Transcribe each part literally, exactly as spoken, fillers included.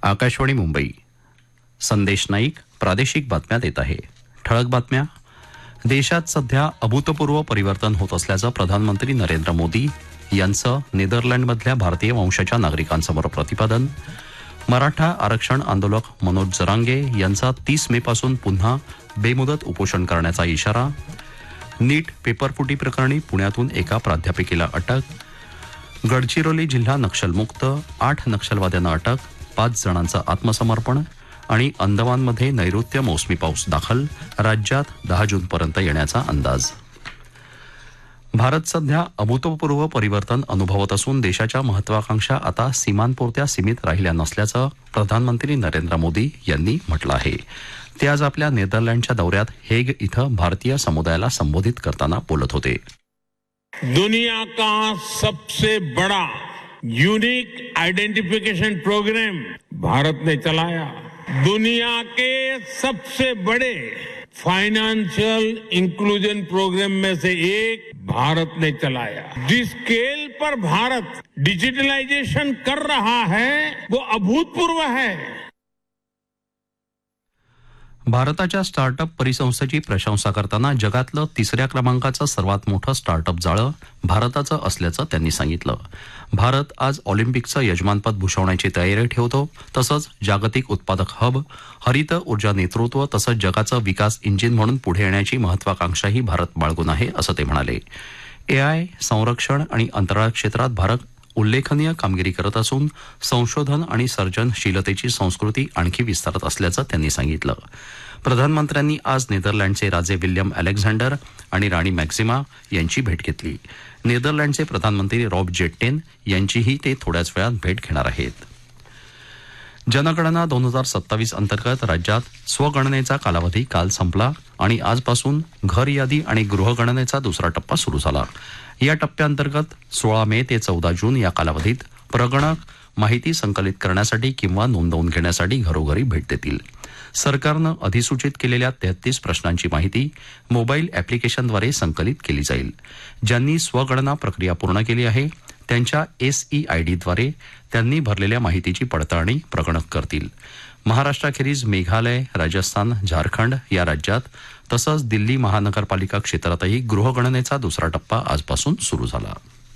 आकाशवाणी मुंबई. संदेश नाईक प्रादेशिक बातम्या देत आहे. ठळक बातम्या. देशात सध्या अभूतपूर्व परिवर्तन होत असल्याचं प्रधानमंत्री नरेंद्र मोदी यांचं नेदरलँडमधल्या भारतीय वंशाच्या नागरिकांसमोर प्रतिपादन. मराठा आरक्षण आंदोलक मनोज जरांगे यांचा तीस मे पासून पुन्हा बेमुदत उपोषण करण्याचा इशारा. नीट पेपरफुटी प्रकरणी पुण्यातून एका प्राध्यापिकेला अटक. गडचिरोली जिल्हा नक्षलमुक्त, आठ नक्षलवाद्यांना अटक, पाच जणांचं आत्मसमर्पण. आणि अंदमानमध्ये नैऋत्य मोसमी पाऊस दाखल, राज्यात दहा जूनपर्यंत येण्याचा अंदाज. भारत सध्या अभूतपूर्व परिवर्तन अनुभवत असून देशाच्या महत्वाकांक्षा आता सीमांपुरत्या सीमित राहिल्या नसल्याचं प्रधानमंत्री नरेंद्र मोदी यांनी म्हटलं आहे. ते आज आपल्या नेदरलँडच्या दौऱ्यात हेग इथं भारतीय समुदायाला संबोधित करताना बोलत होते. दुनिया का सबसे बड़ा यूनिक आइडेंटिफिकेशन प्रोग्राम भारत ने चलाया. दुनिया के सबसे बड़े फाइनेंशियल इंक्लूजन प्रोग्राम में से एक भारत ने चलाया. जिस स्केल पर भारत डिजिटलाइजेशन कर रहा है वो अभूतपूर्व है. भारताच्या स्टार्टअप परिसंस्थेची प्रशंसा करताना जगातलं तिसऱ्या क्रमांकाचं सर्वात मोठं स्टार्टअप जाळं भारताचं असल्याचं त्यांनी सांगितलं. भारत आज ऑलिम्पिकचं यजमानपद भूषवण्याची तयारी ठेवतो. तसंच जागतिक उत्पादक हब, हरित ऊर्जा नेतृत्व तसंच जगाचं विकास इंजिन म्हणून पुढे येण्याची महत्वाकांक्षाही भारत बाळगून आहे असं ते म्हणाले. एआय, संरक्षण आणि अंतराळ क्षेत्रात भारत उल्लेखनीय कामगिरी करत असून संशोधन आणि सर्जनशीलतेची संस्कृती आणखी विस्तारत असल्याचं त्यांनी सांगितलं. प्रधानमंत्र्यांनी आज नेदरलँडचे राजे विल्यम अलेक्झांडर आणि राणी मॅक्झिमा यांची भेट घेतली. नेदरलँडचे प्रधानमंत्री रॉब जेट्टेन यांचीही ते थोड्याच वेळात भेट घेणार आहेत. जनगणना दोन हजार सत्तावीस अंतर्गत राज्यात स्वगणनेचा कालावधी काल संपला आणि आजपासून घर यादी आणि गृहगणनेचा दुसरा टप्पा सुरू झाला. या टप्प्याअंतर्गत सोळा मे ते चौदा जून या कालावधीत प्रगणक माहिती संकलित करण्यासाठी किंवा नोंदवून घेण्यासाठी घरोघरी भेट देतील. सरकारनं अधिसूचित केलेल्या तेहतीस प्रश्नांची माहिती मोबाईल ॲप्लिकेशनद्वारे संकलित केली जाईल. ज्यांनी स्वगणना प्रक्रिया पूर्ण केली आहे त्यांच्या एसईआयडीद्वारे त्यांनी भरलेल्या माहितीची पडताळणी प्रगणक करतील. महाराष्ट्राखेरीज मेघालय, राजस्थान, झारखंड या राज्यात तसंच दिल्ली महानगरपालिका क्षेत्रातही गृहगणनेचा दुसरा टप्पा आजपासून सुरू झाला.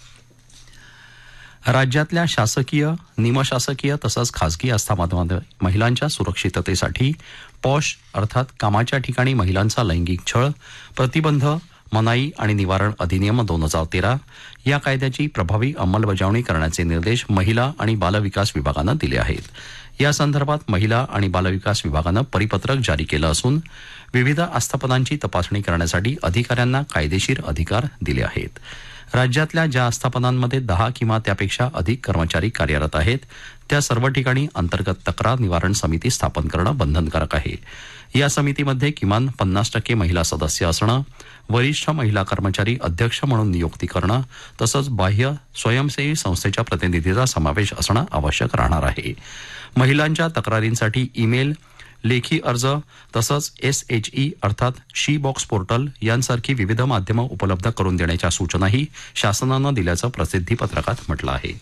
राज्यातल्या शासकीय, निमशासकीय तसंच खासगी आस्थापनांमध्ये महिलांच्या सुरक्षिततेसाठी पॉश अर्थात कामाच्या ठिकाणी महिलांचा लैंगिक छळ प्रतिबंध, मनाई आणि निवारण अधिनियम दोन हजार तेरा या कायद्याची प्रभावी अंमलबजावणी करण्याचे निर्देश महिला आणि बालविकास विभागानं दिले आहेत. या संदर्भात महिला आणि बालविकास विभागानं परिपत्रक जारी केलं असून विविध आस्थापनांची तपासणी करण्यासाठी अधिकाऱ्यांना कायदेशीर अधिकार दिले आहेत. राज्यातल्या ज्या आस्थापनांमध्ये दहा किंवा त्यापेक्षा अधिक कर्मचारी कार्यरत आहेत त्या सर्व ठिकाणी अंतर्गत तक्रार निवारण समिती स्थापन करणं बंधनकारक आहे. या समितीमध्ये किमान पन्नास टक्के महिला सदस्य असणं, वरिष्ठ महिला कर्मचारी अध्यक्ष म्हणून नियुक्ती करणं तसंच बाह्य स्वयंसेवी संस्थेच्या प्रतिनिधीचा समावेश असणं आवश्यक राहणार आहे. महिलांच्या तक्रारींसाठी ईमेल, लेखी अर्ज तसंच एसएचई अर्थात शी बॉक्स पोर्टल यांसारखी विविध माध्यमं उपलब्ध करून देण्याच्या सूचनाही शासनानं दिल्याचं प्रसिद्धीपत्रकात म्हटलं आहे.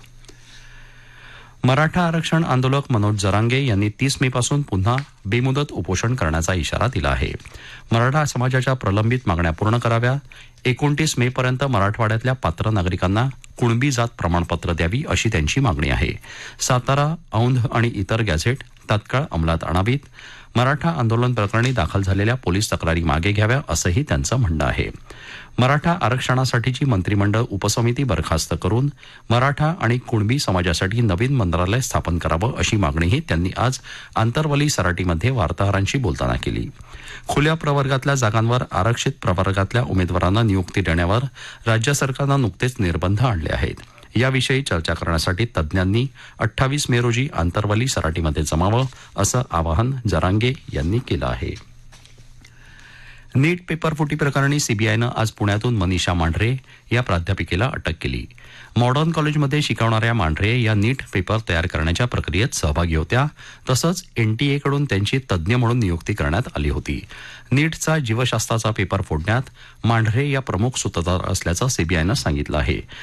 मराठा आरक्षण आंदोलक मनोज जरांगे यांनी तीस मे पासून पुन्हा बेमुदत उपोषण करण्याचा इशारा दिला आहे. मराठा समाजाच्या प्रलंबित मागण्या पूर्ण कराव्या, एकोणतीस मे पर्यंत मराठवाड्यातल्या पात्र नागरिकांना कुणबी जात प्रमाणपत्र द्यावी अशी त्यांची मागणी आहे. सातारा, औंध आणि इतर गॅझेट तात्काळ अंमलात आणावीत, मराठा आंदोलन प्रकरणी दाखल झालेल्या पोलीस तक्रारी मागे घ्याव्या असंही त्यांचं म्हणणं आहे. मराठा आरक्षणासाठीची मंत्रिमंडळ उपसमिती बरखास्त करून मराठा आणि कुणबी समाजासाठी नवीन मंत्रालय स्थापन करावं अशी मागणीही त्यांनी आज आंतरवली सराटीमध्ये वार्ताहरांशी बोलताना केली. खुल्या प्रवर्गातल्या जागांवर आरक्षित प्रवर्गातल्या उमेदवारांना नियुक्ती देण्यावर राज्य सरकारनं नुकतेच निर्बंध आणले आहेत. याविषयी चर्चा करण्यासाठी तज्ज्ञांनी अठ्ठावीस मे रोजी आंतरवली सराटीमध्ये जमावं असं आवाहन जरांगे यांनी केलं आहे. नीट पेपरफुटी प्रकरणी सीबीआयनं आज पुण्यातून मनीषा मांढरे या प्राध्यापिकेला अटक केली. मॉडर्न कॉलेजमध्ये शिकवणाऱ्या मांढरे या नीट पेपर तयार करण्याच्या प्रक्रियेत सहभागी होत्या. तसंच एनटीएकडून त्यांची तज्ज्ञ म्हणून नियुक्ती करण्यात आली होती. नीटचा जीवशास्त्राचा पेपर फोडण्यात मांढरे या प्रमुख सूत्रधार असल्याचं सीबीआयनं सांगितलं आहे.